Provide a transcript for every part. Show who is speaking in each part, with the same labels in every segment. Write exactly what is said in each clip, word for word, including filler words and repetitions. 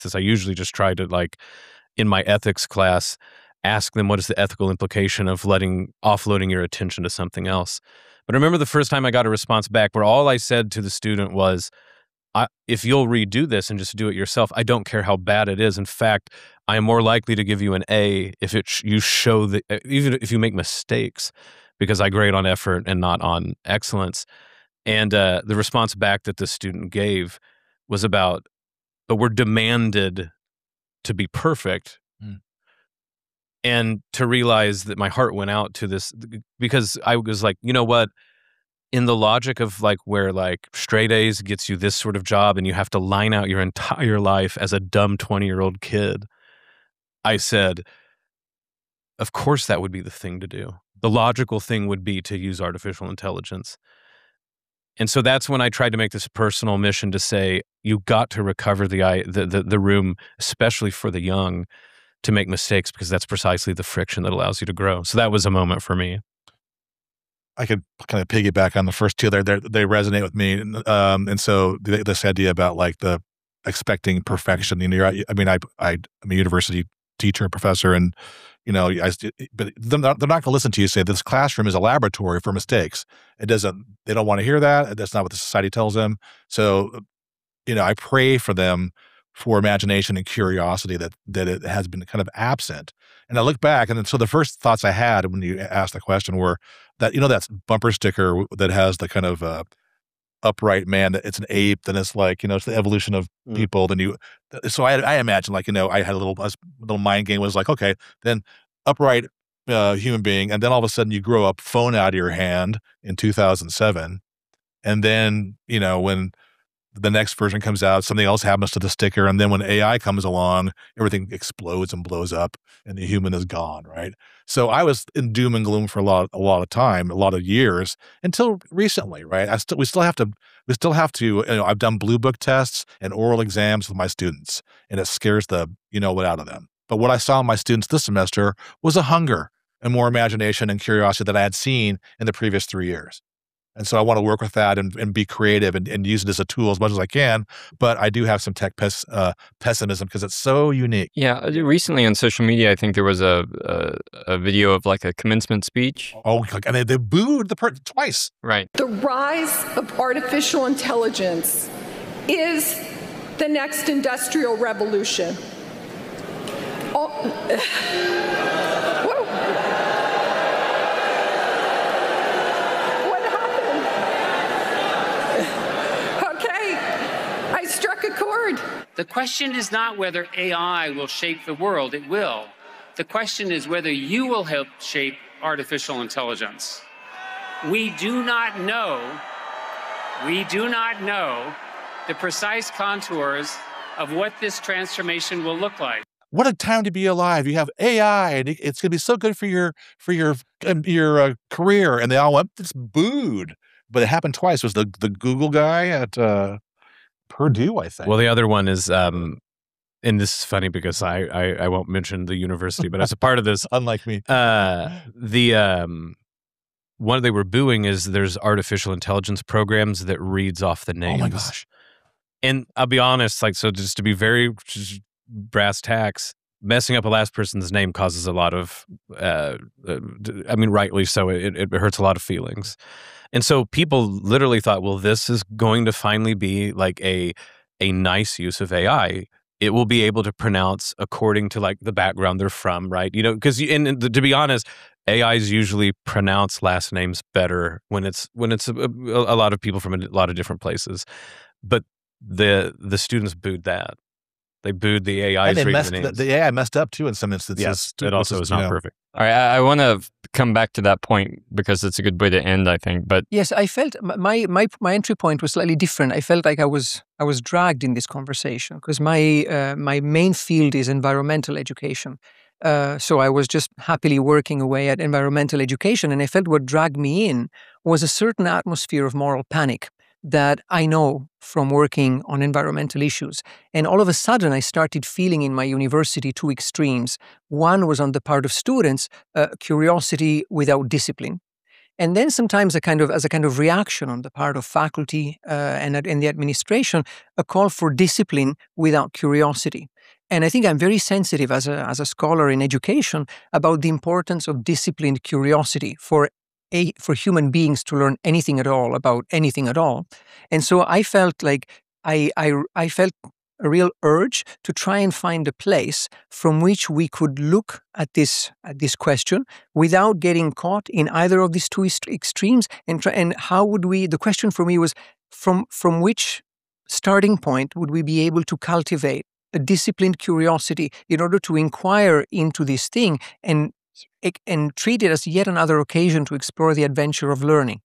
Speaker 1: I usually just try to, like, in my ethics class, ask them what is the ethical implication of letting offloading your attention to something else. But I remember the first time I got a response back where all I said to the student was, I, if you'll redo this and just do it yourself, I don't care how bad it is. In fact, I am more likely to give you an A if it sh you show that, even if you make mistakes, because I grade on effort and not on excellence. And uh, the response back that the student gave was about, but we're demanded to be perfect. Mm. And to realize that my heart went out to this, because I was like, you know what? In the logic of like where like straight A's gets you this sort of job and you have to line out your entire life as a dumb twenty-year-old kid, I said, of course that would be the thing to do. The logical thing would be to use artificial intelligence. And so that's when I tried to make this personal mission to say, you got to recover the, the, the, the room, especially for the young, to make mistakes, because that's precisely the friction that allows you to grow. So that was a moment for me.
Speaker 2: I could kind of piggyback on the first two there. They they resonate with me, um, and so th this idea about like the expecting perfection. You know, you're, I mean, I I I'm a university teacher, professor, and you know, I but they're not, they're not going to listen to you say this classroom is a laboratory for mistakes. It doesn't. They don't want to hear that. That's not what the society tells them. So, you know, I pray for them for imagination and curiosity that that it has been kind of absent. And I look back, and then so the first thoughts I had when you asked the question were that, you know, that bumper sticker that has the kind of uh, upright man, that it's an ape, then it's like, you know, it's the evolution of mm. people. Then you, so I, I imagine like, you know, I had a little, a little mind game was like, okay, then upright uh, human being. And then all of a sudden you grow up, phone out of your hand in two thousand seven. And then, you know, when the next version comes out, something else happens to the sticker. And then when A I comes along, everything explodes and blows up and the human is gone, right? So I was in doom and gloom for a lot, a lot of time, a lot of years until recently, right? I still, we still have to, we still have to, you know, I've done blue book tests and oral exams with my students, and it scares the, you know what, out of them. But what I saw in my students this semester was a hunger and more imagination and curiosity that I had seen in the previous three years. And so I want to work with that and, and be creative and, and use it as a tool as much as I can. But I do have some tech pes, uh, pessimism because it's so unique.
Speaker 3: Yeah. Recently on social media, I think there was a a, a video of like a commencement speech.
Speaker 2: Oh, and they, they booed the person twice.
Speaker 3: Right.
Speaker 4: The rise of artificial intelligence is the next industrial revolution. Oh, struck a chord.
Speaker 5: The question is not whether A I will shape the world. It will. The question is whether you will help shape artificial intelligence. We do not know, we do not know the precise contours of what this transformation will look like.
Speaker 2: What a time to be alive. You have A I, and it's going to be so good for your for your your uh, career. And they all went, it's booed. But it happened twice. It was the, the Google guy at uh, Purdue, I think.
Speaker 1: Well, the other one is, um, and this is funny because I, I, I won't mention the university, but as a part of this,
Speaker 2: unlike me,
Speaker 1: uh, the um, one they were booing is there's artificial intelligence programs that reads off the names.
Speaker 2: Oh my gosh!
Speaker 1: And I'll be honest, like, so just to be very just brass tacks, messing up a last person's name causes a lot of, uh, uh, I mean, rightly so. It, it hurts a lot of feelings. And so people literally thought, well, this is going to finally be like a a nice use of A I. It will be able to pronounce according to like the background they're from, right? You know, because and, and to be honest, A Is usually pronounce last names better when it's when it's a, a lot of people from a lot of different places. But the the students booed that. They booed the A I's
Speaker 2: and they
Speaker 1: reading
Speaker 2: messed,
Speaker 1: the,
Speaker 2: the A I messed up too in some instances.
Speaker 1: Yes, it also is not
Speaker 2: you know.
Speaker 1: perfect.
Speaker 3: All right, I, I want to come back to that point because it's a good way to end, I think. But
Speaker 6: yes, I felt my my my entry point was slightly different. I felt like I was I was dragged in this conversation because my uh, my main field is environmental education. Uh, so I was just happily working away at environmental education, and I felt what dragged me in was a certain atmosphere of moral panic that I know from working on environmental issues. And all of a sudden, I started feeling in my university two extremes. One was on the part of students, uh, curiosity without discipline. And then sometimes a kind of, as a kind of reaction on the part of faculty uh, and, and the administration, a call for discipline without curiosity. And I think I'm very sensitive as a, as a scholar in education about the importance of disciplined curiosity for a, for human beings to learn anything at all about anything at all. And so I felt like I, I, I felt a real urge to try and find a place from which we could look at this at this question without getting caught in either of these two extremes. And try, and how would we? The question for me was from from which starting point would we be able to cultivate a disciplined curiosity in order to inquire into this thing and and treat it as yet another occasion to explore the adventure of learning.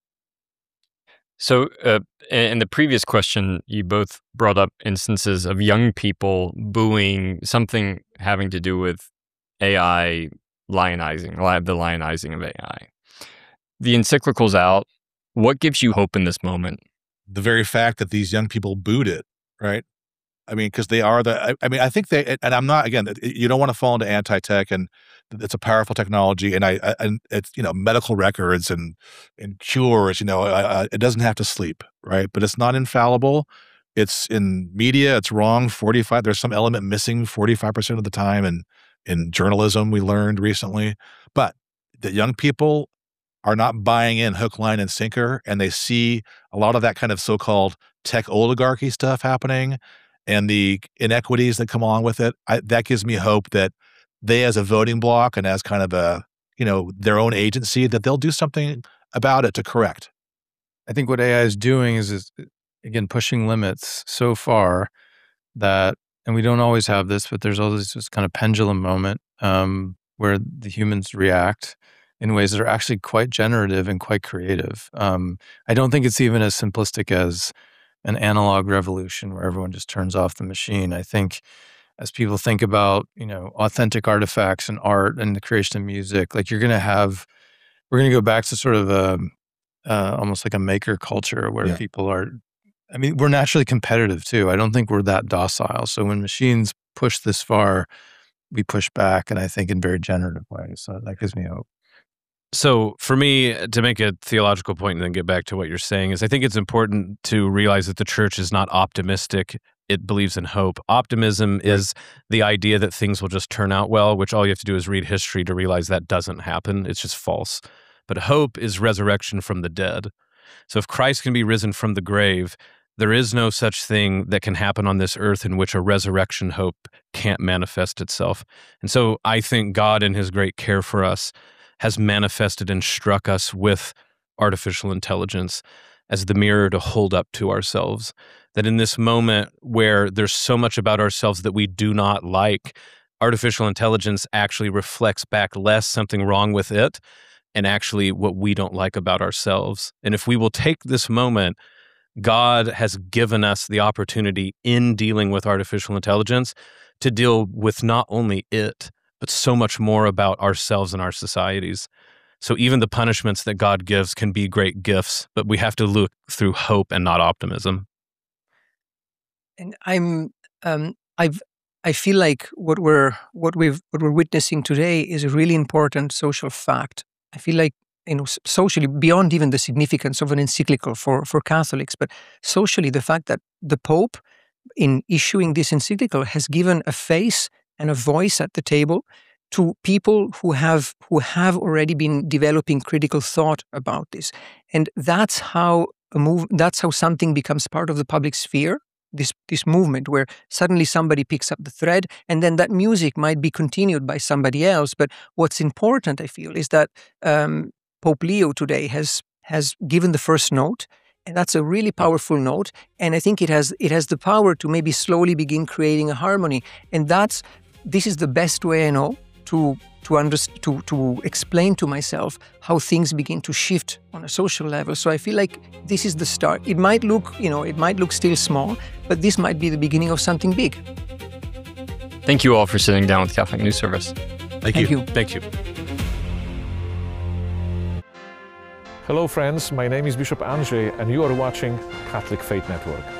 Speaker 3: So uh, in the previous question, you both brought up instances of young people booing something having to do with A I lionizing, the lionizing of A I. The encyclical's out. What gives you hope in this moment?
Speaker 2: The very fact that these young people booed it, right? I mean, because they are the, I, I mean, I think they, and I'm not, again, you don't want to fall into anti-tech, and it's a powerful technology, and I, I and it's, you know, medical records and, and cures, you know, I, I, it doesn't have to sleep, right? But it's not infallible. It's in media, it's wrong forty-five, there's some element missing forty-five percent of the time, and in journalism we learned recently. But the young people are not buying in hook, line, and sinker, and they see a lot of that kind of so-called tech oligarchy stuff happening, and the inequities that come along with it. I, that gives me hope that they, as a voting bloc and as kind of a, you know, their own agency, that they'll do something about it to correct.
Speaker 7: I think what A I is doing is, is again, pushing limits so far that, and we don't always have this, but there's always this kind of pendulum moment um, where the humans react in ways that are actually quite generative and quite creative. Um, I don't think it's even as simplistic as an analog revolution where everyone just turns off the machine. I think as people think about, you know, authentic artifacts and art and the creation of music, like you're going to have, we're going to go back to sort of a, uh, almost like a maker culture where yeah. people are, I mean, we're naturally competitive too. I don't think we're that docile. So when machines push this far, we push back, and I think in very generative ways. So that gives me hope.
Speaker 1: So for me, to make a theological point and then get back to what you're saying, is I think it's important to realize that the church is not optimistic. It believes in hope. Optimism right. is the idea that things will just turn out well, which all you have to do is read history to realize that doesn't happen. It's just false. But hope is resurrection from the dead. So if Christ can be risen from the grave, there is no such thing that can happen on this earth in which a resurrection hope can't manifest itself. And so I think God, in his great care for us, has manifested and struck us with artificial intelligence as the mirror to hold up to ourselves. That in this moment where there's so much about ourselves that we do not like, artificial intelligence actually reflects back less something wrong with it and actually what we don't like about ourselves. And if we will take this moment, God has given us the opportunity in dealing with artificial intelligence to deal with not only it, but so much more about ourselves and our societies. So even the punishments that God gives can be great gifts, but we have to look through hope and not optimism.
Speaker 6: And I'm, um, I've, I feel like what we're, what we've, what we're witnessing today is a really important social fact. I feel like, you know, socially, beyond even the significance of an encyclical for for Catholics, but socially, the fact that the Pope, in issuing this encyclical, has given a face and a voice at the table to people who have who have already been developing critical thought about this, and that's how a move. That's how something becomes part of the public sphere. This this movement where suddenly somebody picks up the thread, and then that music might be continued by somebody else. But what's important, I feel, is that um, Pope Leo today has has given the first note. And that's a really powerful note, and I think it has it has the power to maybe slowly begin creating a harmony. And that's this is the best way I know to to under, to to explain to myself how things begin to shift on a social level. So I feel like this is the start. It might look, you know, it might look still small, but this might be the beginning of something big.
Speaker 3: Thank you all for sitting down with Catholic News Service.
Speaker 2: Thank,
Speaker 6: Thank
Speaker 2: you.
Speaker 6: you.
Speaker 1: Thank you.
Speaker 8: Hello friends, my name is Bishop Andrzej and you are watching Catholic Faith Network.